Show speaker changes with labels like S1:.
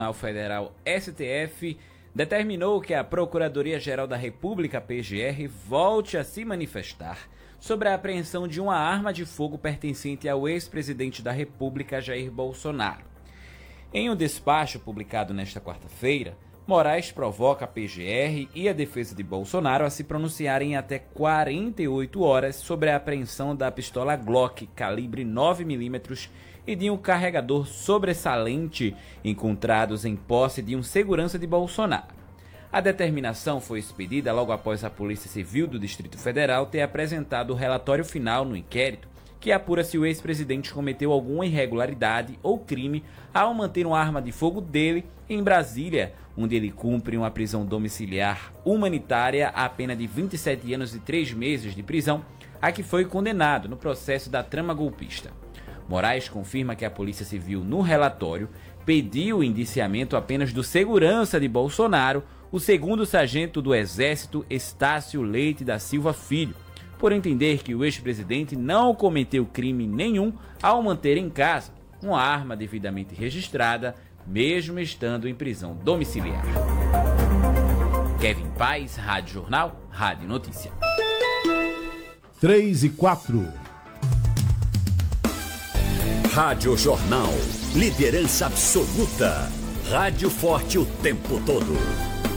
S1: Federal STF determinou que a Procuradoria-Geral da República, PGR, volte a se manifestar sobre a apreensão de uma arma de fogo pertencente ao ex-presidente da República, Jair Bolsonaro. Em um despacho publicado nesta quarta-feira, Moraes provoca a PGR e a defesa de Bolsonaro a se pronunciarem em até 48 horas sobre a apreensão da pistola Glock calibre 9mm e de um carregador sobressalente encontrados em posse de um segurança de Bolsonaro. A determinação foi expedida logo após a Polícia Civil do Distrito Federal ter apresentado o relatório final no inquérito que apura se o ex-presidente cometeu alguma irregularidade ou crime ao manter uma arma de fogo dele em Brasília, onde ele cumpre uma prisão domiciliar humanitária a pena de 27 anos e 3 meses de prisão, a que foi condenado no processo da trama golpista. Moraes confirma que a Polícia Civil, no relatório, pediu o indiciamento apenas do segurança de Bolsonaro, o segundo sargento do Exército Estácio Leite da Silva Filho, por entender que o ex-presidente não cometeu crime nenhum ao manter em casa uma arma devidamente registrada, mesmo estando em prisão domiciliar. Kevin Paz, Rádio Jornal, Rádio Notícia.
S2: 3 e 4.
S3: Rádio Jornal, liderança absoluta. Rádio forte o tempo todo.